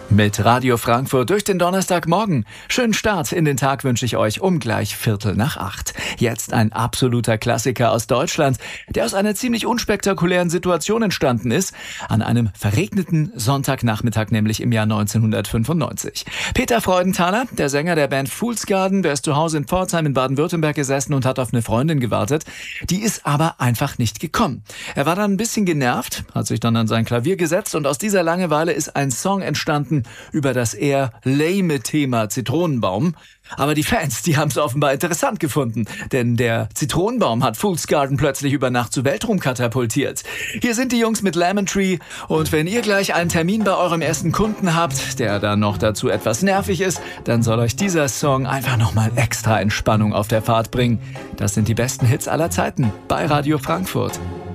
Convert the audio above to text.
Mit Radio Frankfurt durch den Donnerstagmorgen. Schönen Start in den Tag wünsche ich euch um gleich 7:45. Jetzt ein absoluter Klassiker aus Deutschland, der aus einer ziemlich unspektakulären Situation entstanden ist. An einem verregneten Sonntagnachmittag, nämlich im Jahr 1995. Peter Freudenthaler, der Sänger der Band Fool's Garden, der ist zu Hause in Pforzheim in Baden-Württemberg gesessen und hat auf eine Freundin gewartet. Die ist aber einfach nicht gekommen. Er war dann ein bisschen genervt, hat sich dann an sein Klavier gesetzt und aus dieser Langeweile ist ein Song entstanden über das eher lame Thema Zitronenbaum. Aber die Fans, die haben es offenbar interessant gefunden, denn der Zitronenbaum hat Fool's Garden plötzlich über Nacht zu Weltruhm katapultiert. Hier sind die Jungs mit Lemon Tree und wenn ihr gleich einen Termin bei eurem ersten Kunden habt, der dann noch dazu etwas nervig ist, dann soll euch dieser Song einfach nochmal extra Entspannung auf der Fahrt bringen. Das sind die besten Hits aller Zeiten bei Radio Frankfurt.